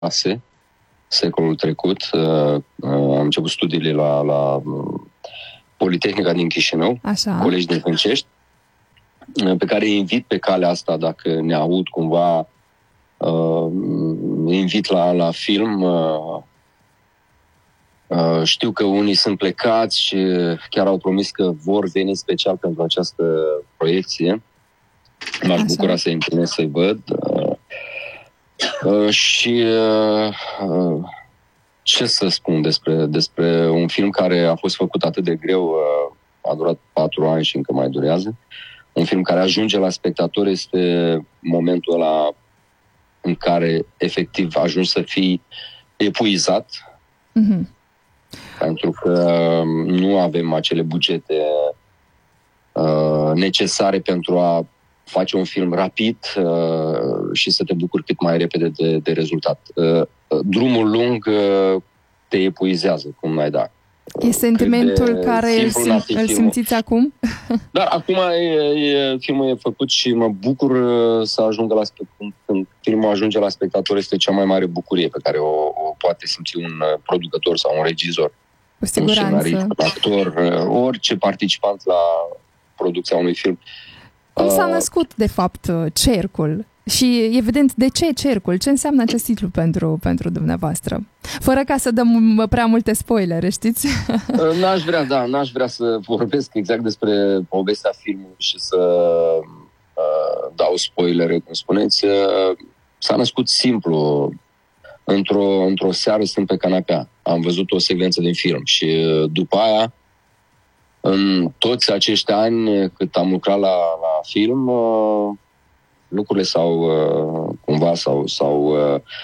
secolul trecut. Am început studiile la Politehnica din Chișinău, colegi din Fâncești, pe care îi invit pe calea asta, dacă ne aud cumva, îi invit la film. Știu că unii sunt plecați și chiar au promis că vor veni special pentru această proiecție. M-aș bucura să-i întâlnesc, să-i văd. Și ce să spun despre un film care a fost făcut atât de greu, a durat 4 ani și încă mai durează. Un film care ajunge la spectator, este momentul ăla în care efectiv ajungi să fii epuizat, pentru că nu avem acele bugete necesare pentru a face un film rapid și să te bucuri cât mai repede de rezultat. Drumul lung te epuizează, cum n-ai da. E sentimentul care îl simțiți acum? Dar acum filmul e făcut și mă bucur să ajungă la spectator. Când filmul ajunge la spectator, este cea mai mare bucurie pe care o poate simți un producător sau un regizor. Cu siguranță. Un scenarist, un actor, orice participant la producția unui film. Cum s-a născut, de fapt, Cercul? Și, evident, de ce Cercul? Ce înseamnă acest titlu pentru dumneavoastră? Fără ca să dăm prea multe spoilere, știți? N-aș vrea să vorbesc exact despre povestea filmului și să dau spoilere, cum spuneți. S-a născut simplu. Într-o seară, stând pe canapea, am văzut o secvență din film și după aia, în toți acești ani cât am lucrat la film, lucrurile s-au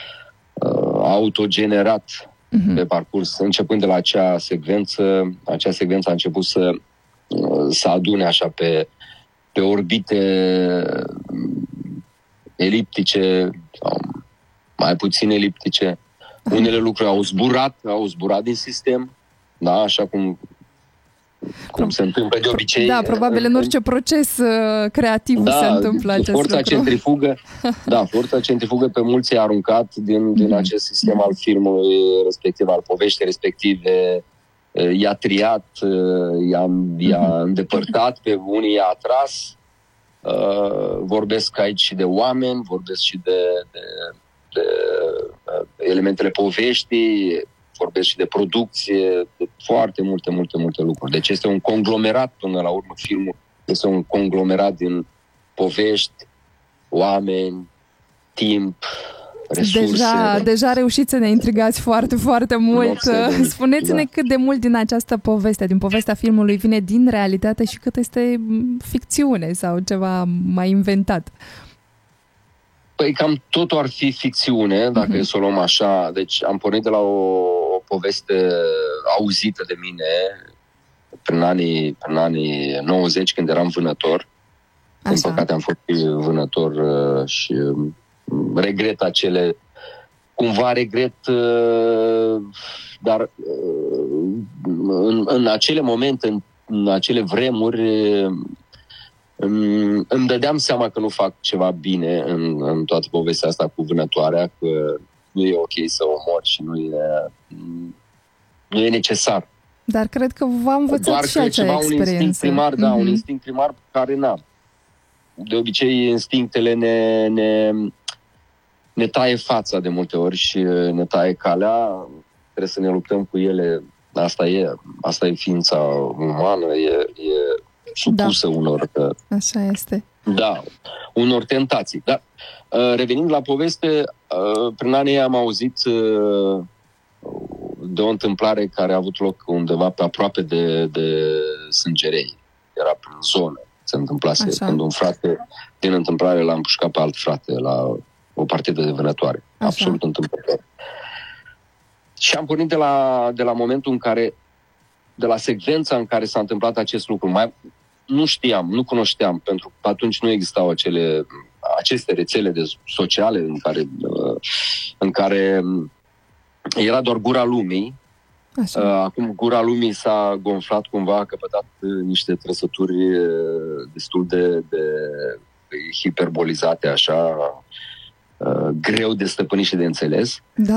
autogenerat pe parcurs. Începând de la acea secvență a început să adune așa pe orbite eliptice sau mai puțin eliptice. Unele lucruri au zburat din sistem, da, așa cum se întâmplă de obicei. Da, probabil în orice proces creativ se întâmplă acest lucru. Forța centrifugă pe mulți i-a aruncat din acest sistem al filmului respectiv, al poveștii respective, i-a triat, i-a îndepărtat, pe unii i-a atras. Vorbesc aici și de oameni, vorbesc și de elementele poveștii, vorbesc și de producție, de foarte multe lucruri. Deci este un conglomerat, până la urmă, filmul este un conglomerat din povești, oameni, timp, resurse. Deja reușiți să ne intrigați foarte mult. Spuneți-ne cât de mult din această poveste, din povestea filmului, vine din realitate și cât este ficțiune sau ceva mai inventat. Păi cam totul ar fi ficțiune, dacă e să o luăm așa. Deci am pornit de la o poveste auzită de mine prin anii 90, când eram vânător. Din păcate am fost vânător și regret dar în acele momente, în acele vremuri, îmi dădeam seama că nu fac ceva bine în toată povestea asta cu vânătoarea, că nu e ok să omori și nu e necesar. Dar cred că v-a învățat și acea experiență. Un instinct primar, un instinct primar care de obicei instinctele ne taie fața de multe ori și ne taie calea. Trebuie să ne luptăm cu ele. Asta e ființa umană, e supusă unor... Așa este. Da, unor tentații. Dar revenind la poveste, prin anii ei am auzit de o întâmplare care a avut loc undeva pe aproape de Sângerei. Era prin zonă. Se întâmplase când un frate din întâmplare l-a împușcat pe alt frate la o partidă de vânătoare. Absolut întâmplător. Și am pornit de la momentul în care, de la secvența în care s-a întâmplat acest lucru. Nu cunoșteam, pentru că atunci nu existau aceste rețele sociale în care era doar gura lumii. Acum gura lumii s-a gonflat cumva, a căpătat niște trăsături destul de hiperbolizate, așa, greu de stăpânit și de înțeles. Da.